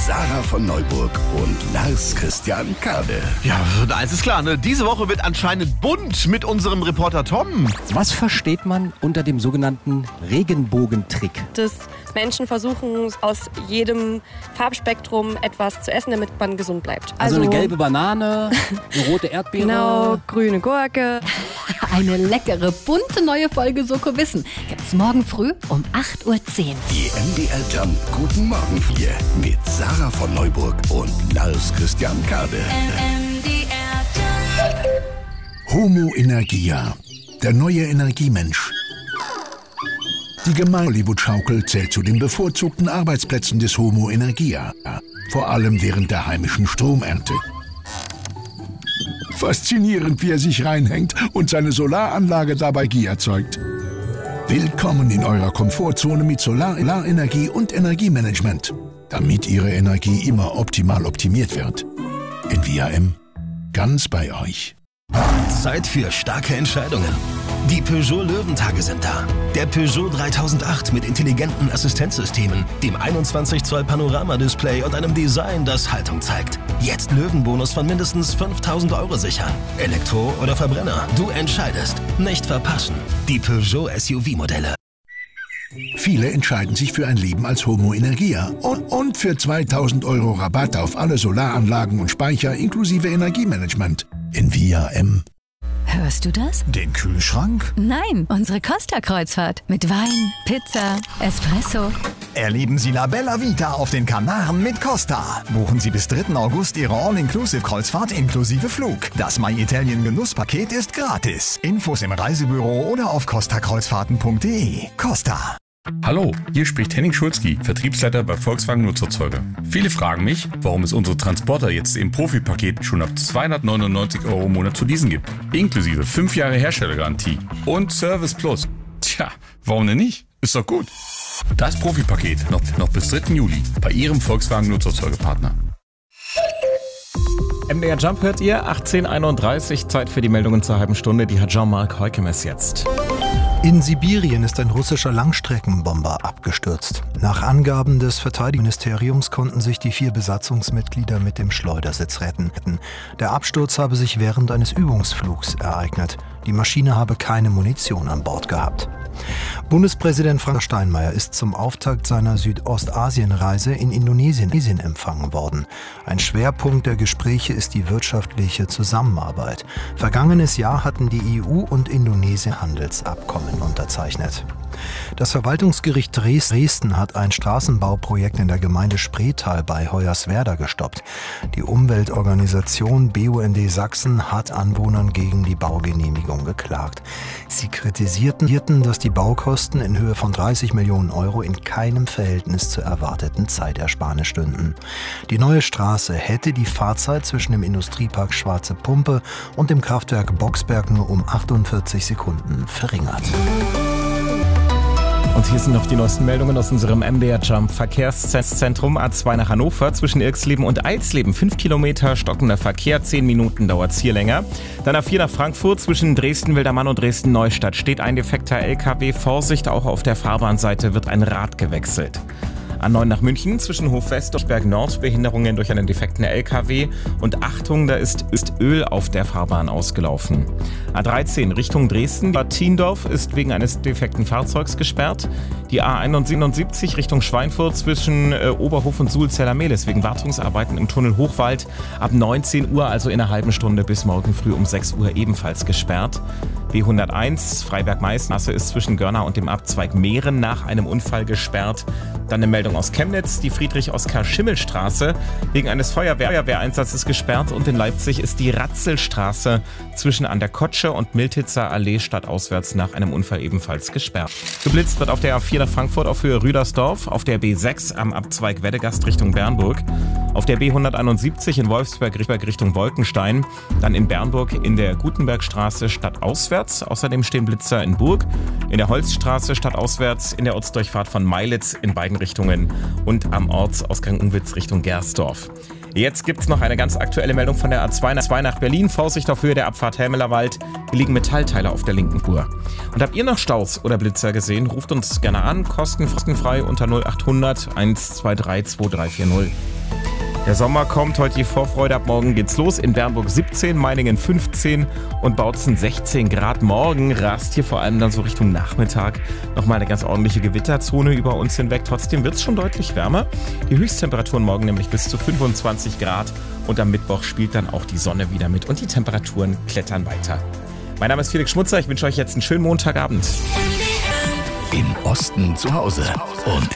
Sarah von Neuburg und Lars Christian Kade. Ja, eins ist klar, ne? Diese Woche wird anscheinend bunt mit unserem Reporter Tom. Was versteht man unter dem sogenannten Regenbogentrick? Dass Menschen versuchen, aus jedem Farbspektrum etwas zu essen, damit man gesund bleibt. Also eine gelbe Banane, eine rote Erdbeere. Genau, grüne Gurke. Eine leckere, bunte neue Folge Soko Wissen gibt's morgen früh um 8:10 Uhr. Die MDR Jump Guten Morgen 4 mit Sarah von Neuburg und Lars Christian Kade. Homo Energia, der neue Energiemensch. Die Hollywood-Schaukel zählt zu den bevorzugten Arbeitsplätzen des Homo Energia, vor allem während der heimischen Stromernte. Faszinierend, wie er sich reinhängt und seine Solaranlage dabei Gie erzeugt. Willkommen in eurer Komfortzone mit Solarenergie und Energiemanagement, damit Ihre Energie immer optimal optimiert wird. In VRM, ganz bei euch. Zeit für starke Entscheidungen. Die Peugeot Löwentage sind da. Der Peugeot 3008 mit intelligenten Assistenzsystemen, dem 21 Zoll Panoramadisplay und einem Design, das Haltung zeigt. Jetzt Löwenbonus von mindestens 5.000 € sichern. Elektro oder Verbrenner, du entscheidest. Nicht verpassen. Die Peugeot SUV-Modelle. Viele entscheiden sich für ein Leben als Homo Energia und für 2.000 € Rabatt auf alle Solaranlagen und Speicher inklusive Energiemanagement. In VRM. Hörst du das? Den Kühlschrank? Nein, unsere Costa-Kreuzfahrt. Mit Wein, Pizza, Espresso. Erleben Sie La Bella Vita auf den Kanaren mit Costa. Buchen Sie bis 3. August Ihre All-Inclusive-Kreuzfahrt inklusive Flug. Das My Italien Genusspaket ist gratis. Infos im Reisebüro oder auf costakreuzfahrten.de. Costa. Hallo, hier spricht Henning Schulzki, Vertriebsleiter bei Volkswagen Nutzerzeuger. Viele fragen mich, warum es unsere Transporter jetzt im Profipaket schon ab 299 € im Monat zu leasen gibt. Inklusive 5 Jahre Herstellergarantie und Service Plus. Tja, warum denn nicht? Ist doch gut. Das Profipaket noch bis 3. Juli bei Ihrem Volkswagen Nutzerzeugerpartner. MDR Jump hört ihr, 18:31 Uhr, Zeit für die Meldungen zur halben Stunde. Die hat Jean-Marc Heukemes jetzt. In Sibirien ist ein russischer Langstreckenbomber abgestürzt. Nach Angaben des Verteidigungsministeriums konnten sich die 4 Besatzungsmitglieder mit dem Schleudersitz retten. Der Absturz habe sich während eines Übungsflugs ereignet. Die Maschine habe keine Munition an Bord gehabt. Bundespräsident Frank Steinmeier ist zum Auftakt seiner Südostasienreise in Indonesien empfangen worden. Ein Schwerpunkt der Gespräche ist die wirtschaftliche Zusammenarbeit. Vergangenes Jahr hatten die EU und Indonesien Handelsabkommen unterzeichnet. Das Verwaltungsgericht Dresden hat ein Straßenbauprojekt in der Gemeinde Spreetal bei Hoyerswerda gestoppt. Die Umweltorganisation BUND Sachsen hat Anwohnern gegen die Baugenehmigung geklagt. Sie kritisierten, dass die Baukosten in Höhe von 30 Millionen € in keinem Verhältnis zur erwarteten Zeitersparnis stünden. Die neue Straße hätte die Fahrzeit zwischen dem Industriepark Schwarze Pumpe und dem Kraftwerk Boxberg nur um 48 Sekunden verringert. Und hier sind noch die neuesten Meldungen aus unserem MDR Jump Verkehrszentrum A2 nach Hannover zwischen Irxleben und Eilsleben. 5 Kilometer stockender Verkehr, 10 Minuten dauert's hier länger. Dann A4 nach Frankfurt zwischen Dresden-Wildermann und Dresden-Neustadt steht ein defekter LKW. Vorsicht, auch auf der Fahrbahnseite wird ein Rad gewechselt. A9 nach München zwischen Hofwest und Berg Nord, Behinderungen durch einen defekten LKW. Und Achtung, da ist Öl auf der Fahrbahn ausgelaufen. A13 Richtung Dresden, Bad Tiendorf ist wegen eines defekten Fahrzeugs gesperrt. Die A71 Richtung Schweinfurt zwischen Oberhof und Suhl-Zellermehlis wegen Wartungsarbeiten im Tunnel Hochwald ab 19 Uhr, also in einer halben Stunde bis morgen früh um 6 Uhr ebenfalls gesperrt. B101 Freiberg-Meißenstraße ist zwischen Görna und dem Abzweig Mehren nach einem Unfall gesperrt. Dann eine Meldung aus Chemnitz, die Friedrich-Oskar-Schimmel-Straße wegen eines Feuerwehreinsatzes gesperrt und in Leipzig ist die Ratzelstraße zwischen an der Kotsche und Miltitzer Allee stadtauswärts nach einem Unfall ebenfalls gesperrt. Geblitzt wird auf der A4 nach Frankfurt auf Höhe Rüdersdorf, auf der B6 am Abzweig Weddegast Richtung Bernburg, auf der B171 in Wolfsberg Richtung Wolkenstein, dann in Bernburg in der Gutenbergstraße stadtauswärts, außerdem stehen Blitzer in Burg, in der Holzstraße stadtauswärts, in der Ortsdurchfahrt von Meilitz in beiden Richtungen und am Ortsausgang Unwitz Richtung Gersdorf. Jetzt gibt's noch eine ganz aktuelle Meldung von der A2 nach Berlin. Vorsicht auf Höhe der Abfahrt Helmelerwald. Hier liegen Metallteile auf der linken Spur. Und habt ihr noch Staus oder Blitzer gesehen? Ruft uns gerne an, kostenfrei unter 0800 123 2340. Der Sommer kommt, heute die Vorfreude, ab morgen geht's los. In Bernburg 17, Meiningen 15 und Bautzen 16 Grad. Morgen rast hier vor allem dann so Richtung Nachmittag nochmal eine ganz ordentliche Gewitterzone über uns hinweg. Trotzdem wird's schon deutlich wärmer. Die Höchsttemperaturen morgen nämlich bis zu 25 Grad und am Mittwoch spielt dann auch die Sonne wieder mit und die Temperaturen klettern weiter. Mein Name ist Felix Schmutzer, ich wünsche euch jetzt einen schönen Montagabend. Im Osten zu Hause und